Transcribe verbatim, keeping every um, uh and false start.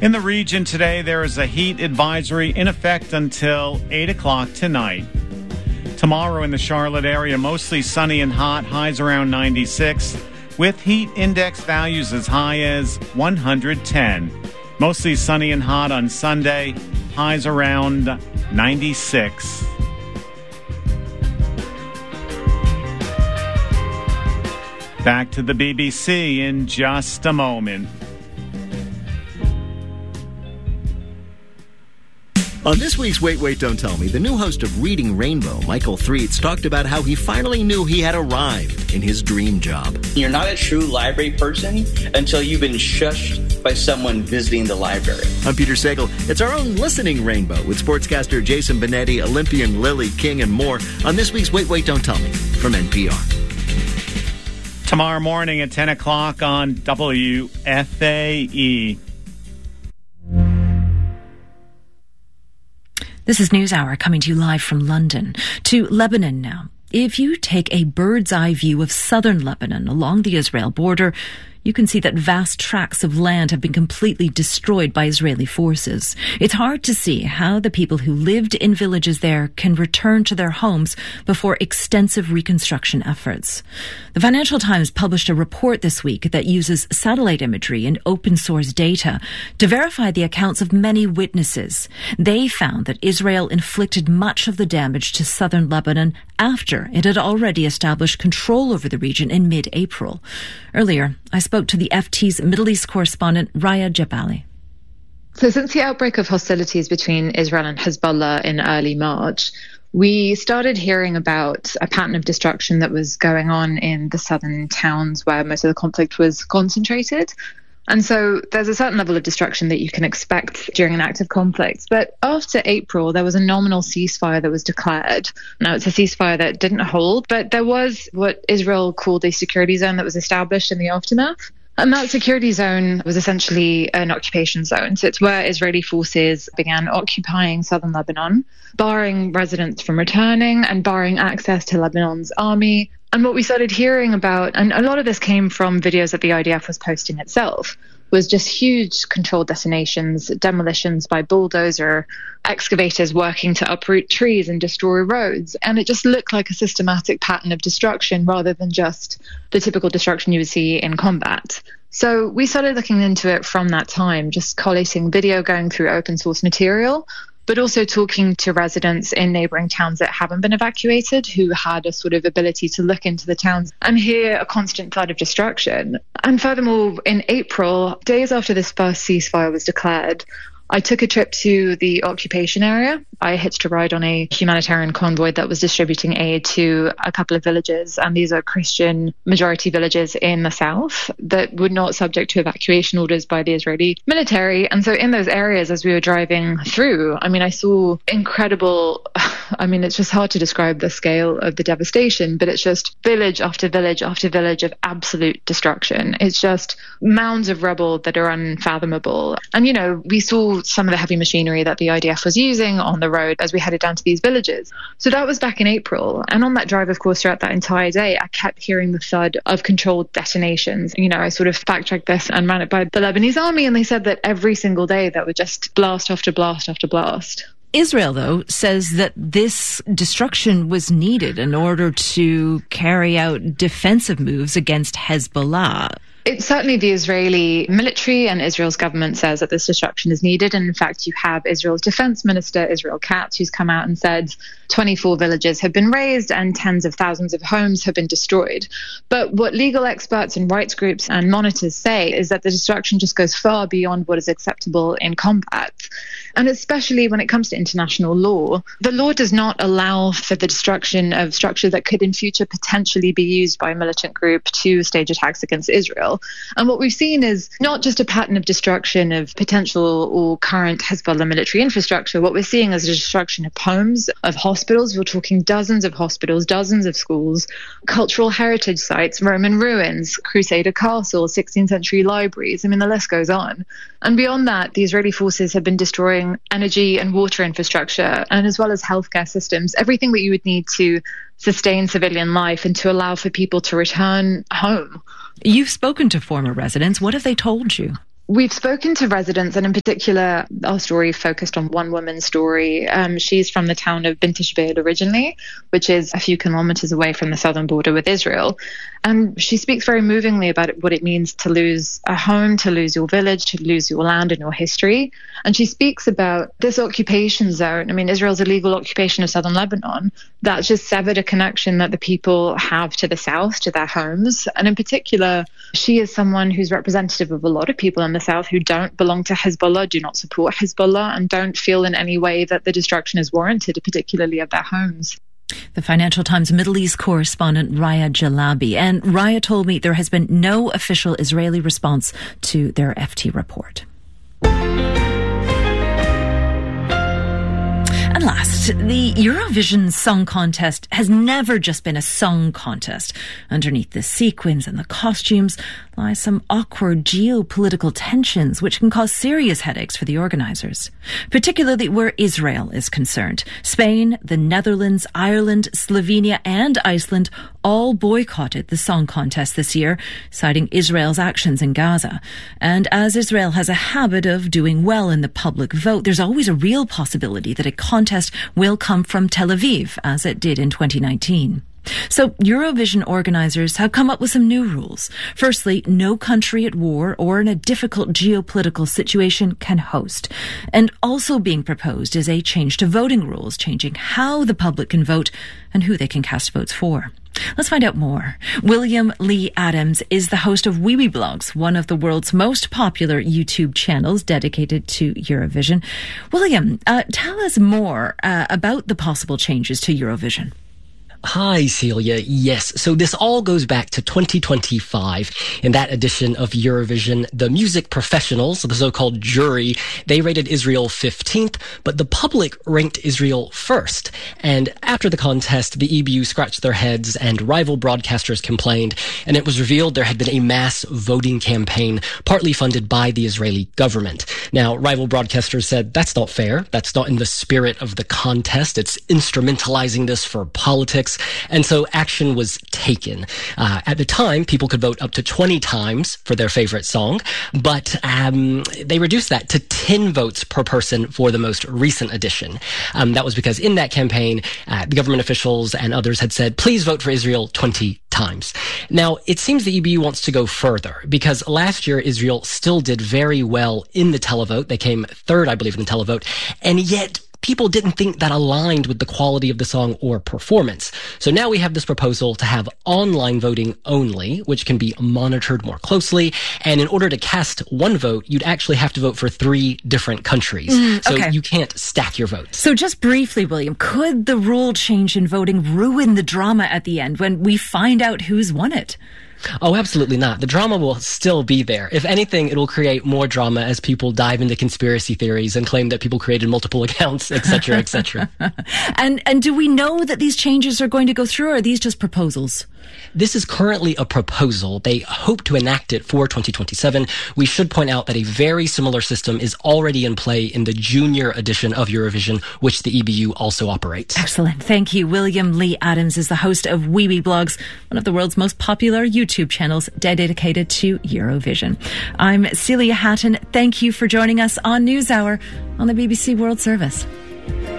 In the region today, there is a heat advisory in effect until eight o'clock tonight. Tomorrow in the Charlotte area, mostly sunny and hot, highs around ninety-six, with heat index values as high as one hundred ten. Mostly sunny and hot on Sunday, highs around ninety-six. Back to the B B C in just a moment. On this week's Wait, Wait, Don't Tell Me, the new host of Reading Rainbow, Michael Threets, talked about how he finally knew he had arrived in his dream job. You're not a true library person until you've been shushed by someone visiting the library. I'm Peter Sagal. It's our own listening rainbow with sportscaster Jason Benetti, Olympian Lily King, and more on this week's Wait, Wait, Don't Tell Me from N P R. Tomorrow morning at ten o'clock on W F A E. This is NewsHour coming to you live from London. To Lebanon now. If you take a bird's eye view of southern Lebanon along the Israel border, you can see that vast tracts of land have been completely destroyed by Israeli forces. It's hard to see how the people who lived in villages there can return to their homes before extensive reconstruction efforts. The Financial Times published a report this week that uses satellite imagery and open source data to verify the accounts of many witnesses. They found that Israel inflicted much of the damage to southern Lebanon after it had already established control over the region in mid-April. Earlier, I spoke to the F T's Middle East correspondent Raya Jabali. So since the outbreak of hostilities between Israel and Hezbollah in early March, we started hearing about a pattern of destruction that was going on in the southern towns where most of the conflict was concentrated. And so there's a certain level of destruction that you can expect during an active conflict. But after April, there was a nominal ceasefire that was declared. Now, it's a ceasefire that didn't hold, but there was what Israel called a security zone that was established in the aftermath. And that security zone was essentially an occupation zone. So it's where Israeli forces began occupying southern Lebanon, barring residents from returning and barring access to Lebanon's army. And what we started hearing about, and a lot of this came from videos that the I D F was posting itself, was just huge controlled detonations, demolitions by bulldozer, excavators working to uproot trees and destroy roads. And it just looked like a systematic pattern of destruction rather than just the typical destruction you would see in combat. So we started looking into it from that time, just collating video, going through open source material, but also talking to residents in neighbouring towns that haven't been evacuated, who had a sort of ability to look into the towns and hear a constant flood of destruction. And furthermore, in April, days after this first ceasefire was declared, I took a trip to the occupation area. I hitched a ride on a humanitarian convoy that was distributing aid to a couple of villages, and these are Christian majority villages in the south that were not subject to evacuation orders by the Israeli military. And so in those areas, as we were driving through, I mean, I saw incredible, I mean, it's just hard to describe the scale of the devastation, but it's just village after village after village of absolute destruction. It's just mounds of rubble that are unfathomable. And, you know, we saw some of the heavy machinery that the I D F was using on the road as we headed down to these villages. So that was back in April. And on that drive, of course, throughout that entire day, I kept hearing the thud of controlled detonations. You know, I sort of fact-checked this and ran it by the Lebanese army, and they said that every single day that would just blast after blast after blast. Israel, though, says that this destruction was needed in order to carry out defensive moves against Hezbollah. It's certainly the Israeli military and Israel's government says that this destruction is needed. And in fact, you have Israel's defense minister, Israel Katz, who's come out and said twenty-four villages have been razed and tens of thousands of homes have been destroyed. But what legal experts and rights groups and monitors say is that the destruction just goes far beyond what is acceptable in combat. And especially when it comes to international law, the law does not allow for the destruction of structure that could in future potentially be used by a militant group to stage attacks against Israel. And what we've seen is not just a pattern of destruction of potential or current Hezbollah military infrastructure. What we're seeing is a destruction of homes, of hospitals. We're talking dozens of hospitals, dozens of schools, cultural heritage sites, Roman ruins, Crusader castles, sixteenth century libraries. I mean, the list goes on. And beyond that, the Israeli forces have been destroying energy and water infrastructure, and as well as healthcare systems, everything that you would need to sustain civilian life and to allow for people to return home. You've spoken to former residents. What have they told you? We've spoken to residents, and in particular, our story focused on one woman's story. Um, she's from the town of Bint Jbeil originally, which is a few kilometers away from the southern border with Israel. And she speaks very movingly about it, what it means to lose a home, to lose your village, to lose your land and your history. And she speaks about this occupation zone. I mean, Israel's illegal occupation of southern Lebanon, that just severed a connection that the people have to the south, to their homes. And in particular, she is someone who's representative of a lot of people in the south who don't belong to Hezbollah, do not support Hezbollah, and don't feel in any way that the destruction is warranted, particularly of their homes. The Financial Times Middle East correspondent Raya Jalabi. And Raya told me there has been no official Israeli response to their F T report. And last, the Eurovision Song Contest has never just been a song contest. Underneath the sequins and the costumes lie some awkward geopolitical tensions which can cause serious headaches for the organisers, particularly where Israel is concerned. Spain, the Netherlands, Ireland, Slovenia and Iceland all boycotted the song contest this year, citing Israel's actions in Gaza. And as Israel has a habit of doing well in the public vote, there's always a real possibility that a contest will come from Tel Aviv, as it did in twenty nineteen. So Eurovision organisers have come up with some new rules. Firstly, no country at war or in a difficult geopolitical situation can host. And also being proposed is a change to voting rules, changing how the public can vote and who they can cast votes for. Let's find out more. William Lee Adams is the host of Wee Wee Blogs, one of the world's most popular YouTube channels dedicated to Eurovision. William, uh, tell us more uh, about the possible changes to Eurovision. Hi, Celia. Yes. So this all goes back to twenty twenty-five. In that edition of Eurovision, the music professionals, the so-called jury, they rated Israel fifteenth, but the public ranked Israel first. And after the contest, the E B U scratched their heads and rival broadcasters complained, and it was revealed there had been a mass voting campaign, partly funded by the Israeli government. Now, rival broadcasters said, that's not fair. That's not in the spirit of the contest. It's instrumentalizing this for politics. And so action was taken. Uh, at the time, people could vote up to twenty times for their favorite song, but um, they reduced that to ten votes per person for the most recent edition. Um, that was because in that campaign, uh, the government officials and others had said, please vote for Israel twenty times. Now, it seems the E B U wants to go further because last year Israel still did very well in the televote. They came third, I believe, in the televote, and yet people didn't think that aligned with the quality of the song or performance. So now we have this proposal to have online voting only, which can be monitored more closely. And in order to cast one vote, you'd actually have to vote for three different countries. Mm, okay. So you can't stack your votes. So just briefly, William, could the rule change in voting ruin the drama at the end when we find out who's won it? Oh, absolutely not. The drama will still be there. If anything, it will create more drama as people dive into conspiracy theories and claim that people created multiple accounts, et cetera, et cetera. and and do we know that these changes are going to go through, or are these just proposals? This is currently a proposal. They hope to enact it for twenty twenty-seven. We should point out that a very similar system is already in play in the junior edition of Eurovision, which the E B U also operates. Excellent. Thank you. William Lee Adams is the host of Wee Wee Blogs, one of the world's most popular YouTube channels dedicated to Eurovision. I'm Celia Hatton. Thank you for joining us on NewsHour on the B B C World Service.